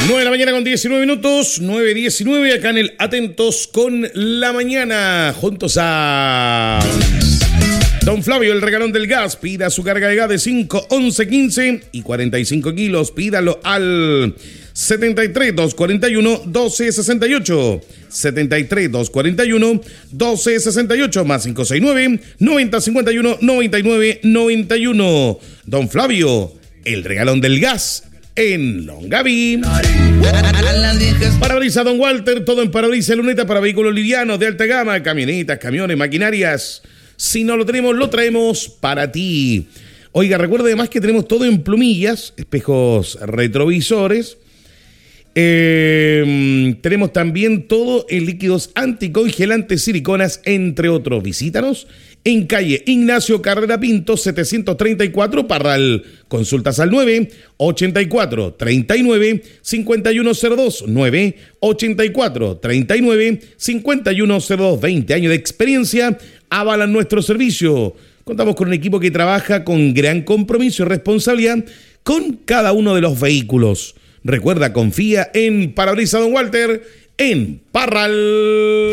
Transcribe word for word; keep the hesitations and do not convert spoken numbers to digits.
nueve de la mañana con diecinueve minutos, nueve diecinueve acá en el Atentos con la Mañana, juntos a Don Flavio, el regalón del gas. Pida su carga de gas de cinco, once, quince y cuarenta y cinco kilos. Pídalo al setenta y tres, doscientos cuarenta y uno, doce sesenta y ocho. setenta y tres, doscientos cuarenta y uno, doce sesenta y ocho más quinientos sesenta y nueve, noventa cincuenta y uno, noventa y nueve noventa y uno. Don Flavio, el regalón del gas en Longaví. Parabrisas Don Walter, todo en parabrisas luneta para vehículos livianos de alta gama, camionetas, camiones, maquinarias. Si no lo tenemos, lo traemos para ti. Oiga, recuerda además que tenemos todo en plumillas, espejos retrovisores. Eh, tenemos también todo en líquidos anticongelantes, siliconas, entre otros. Visítanos en calle Ignacio Carrera Pinto, setecientos treinta y cuatro, Parral. Consultas al nueve ochenta y cuatro, treinta y nueve, cincuenta y uno cero dos, nueve ochenta y cuatro, treinta y nueve, cincuenta y uno cero dos. veinte años de experiencia avalan nuestro servicio. Contamos con un equipo que trabaja con gran compromiso y responsabilidad con cada uno de los vehículos. Recuerda, confía en Parabrisas Don Walter en Parral.